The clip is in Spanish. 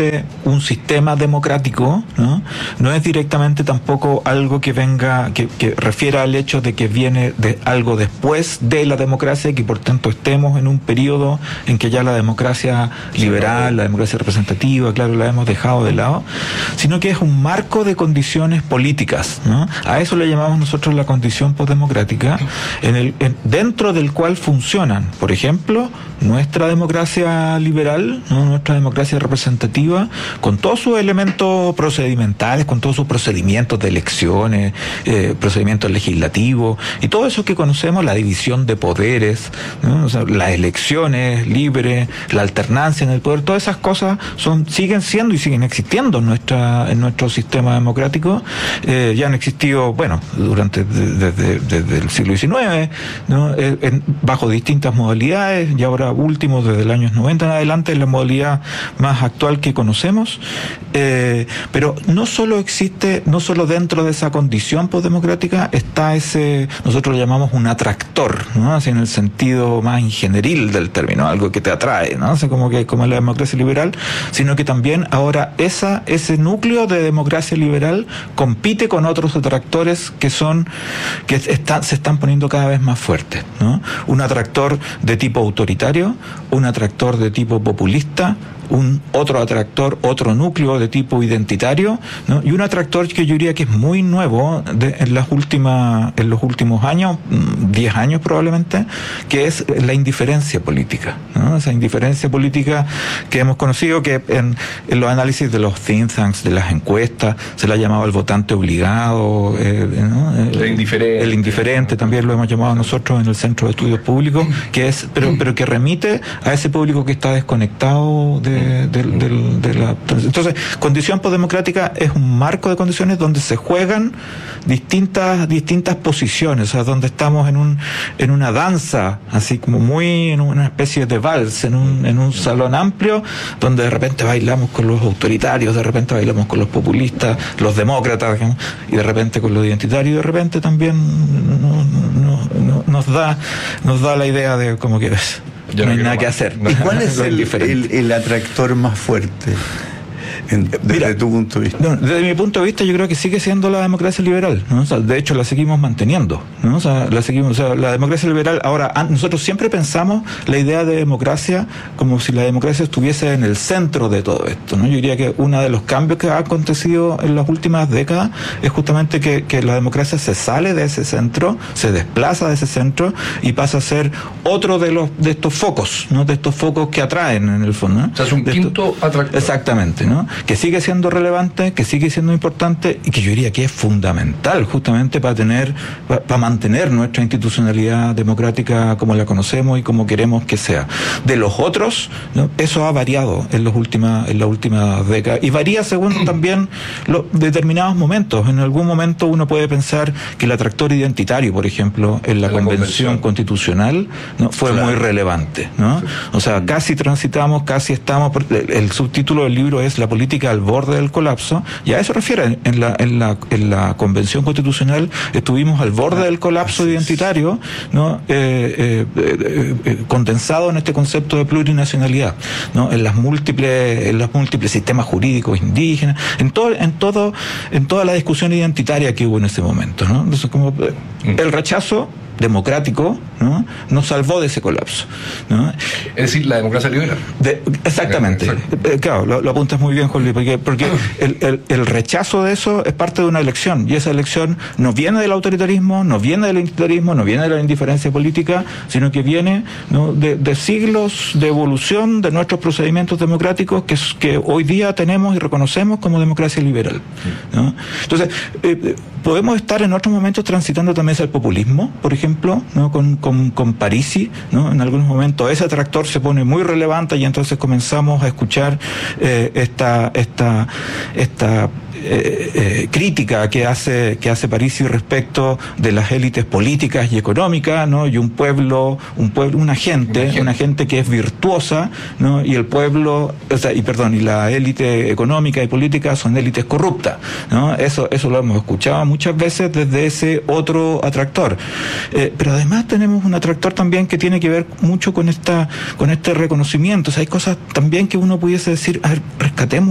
directamente un sistema democrático, ¿no? No es directamente tampoco algo que venga, que refiera al hecho de que viene de algo después de la democracia y que por tanto estemos en un periodo en que ya la democracia liberal, la democracia representativa, claro, la hemos dejado de lado, sino que es un marco de condiciones políticas, ¿no? A eso le llamamos nosotros la condición postdemocrática, dentro del cual funcionan, por ejemplo, nuestra democracia liberal, ¿no? Nuestra democracia representativa, con todos sus elementos procedimentales, con todos sus procedimientos de elecciones, procedimientos legislativos, y todo eso que conocemos, la división de poderes, ¿no? O sea, las elecciones libres, la alternancia en el poder, todas esas cosas siguen siendo y siguen existiendo en nuestro sistema democrático. Ya han existido, bueno, desde el siglo XIX, ¿no? Bajo distintas modalidades, y ahora último, desde el año 90 en adelante, es la modalidad más actual que conocemos, pero no solo dentro de esa condición postdemocrática está nosotros lo llamamos un atractor, ¿no? Así en el sentido más ingenieril del término, algo que te atrae, ¿no? Así como la democracia liberal, sino que también ahora ese núcleo de democracia liberal compite con otros atractores que se están poniendo cada vez más fuertes, ¿no? Un atractor de tipo autoritario, un atractor de tipo populista, otro núcleo de tipo identitario, ¿no? Y un atractor que yo diría que es muy nuevo en los últimos años, 10 años probablemente, que es la indiferencia política, ¿no? Esa indiferencia política que hemos conocido, que en los análisis de los think tanks, de las encuestas, se la ha llamado el votante obligado, ¿no? El indiferente también lo hemos llamado nosotros en el Centro de Estudios Públicos, que es, pero que remite a ese público que está desconectado Entonces, condición postdemocrática es un marco de condiciones donde se juegan distintas posiciones, o sea, donde estamos en una danza, así como muy en una especie de vals, en un salón amplio, donde de repente bailamos con los autoritarios, de repente bailamos con los populistas, los demócratas, digamos, y de repente con los identitarios, y de repente también nos da la idea de como que no hay nada que hacer. ¿Y cuál es el atractor más fuerte? Desde tu punto de vista. No, desde mi punto de vista, yo creo que sigue siendo la democracia liberal, ¿no? O sea, de hecho la seguimos manteniendo, ¿no? O sea, la democracia liberal. Ahora, nosotros siempre pensamos la idea de democracia como si la democracia estuviese en el centro de todo esto, ¿no? Yo diría que uno de los cambios que ha acontecido en las últimas décadas es justamente que la democracia se sale de ese centro, se desplaza de ese centro y pasa a ser otro de estos focos, ¿no? De estos focos que atraen en el fondo, ¿no? O sea, es un quinto atractor. Exactamente, ¿no? Que sigue siendo relevante, que sigue siendo importante y que yo diría que es fundamental justamente para mantener nuestra institucionalidad democrática como la conocemos y como queremos que sea. De los otros, ¿no? Eso ha variado en las últimas décadas y varía según también determinados momentos. En algún momento uno puede pensar que el atractor identitario, por ejemplo, en la convención constitucional, ¿no? Fue muy relevante, ¿no? Sí. O sea, casi estamos, el subtítulo del libro es La política al borde del colapso, y a eso refiere. En la convención constitucional estuvimos al borde del colapso identitario, ¿no? Condensado en este concepto de plurinacionalidad, ¿no? En los múltiples sistemas jurídicos indígenas, en toda la discusión identitaria que hubo en ese momento, ¿no? Entonces, como el rechazo democrático, ¿no? Nos salvó de ese colapso, ¿no? Es decir, la democracia liberal. Exactamente. Claro, lo apuntas muy bien, Juan Luis, porque el rechazo de eso es parte de una elección, y esa elección no viene del autoritarismo, no viene del identitarismo, no viene de la indiferencia política, sino que viene, ¿no? de siglos de evolución de nuestros procedimientos democráticos que hoy día tenemos y reconocemos como democracia liberal, ¿no? Entonces, podemos estar en otros momentos transitando también hacia el populismo, por ejemplo, ¿no? Con Parisi, ¿no? En algunos momentos ese atractor se pone muy relevante y entonces comenzamos a escuchar esta crítica que hace Parisi respecto de las élites políticas y económicas, ¿no? Y una gente que es virtuosa, ¿no? Y el pueblo, y la élite económica y política son élites corruptas, ¿no? Eso lo hemos escuchado muchas veces desde ese otro atractor. Pero además tenemos un atractor también que tiene que ver mucho con este reconocimiento. O sea, hay cosas también que uno pudiese decir, a ver, rescatemos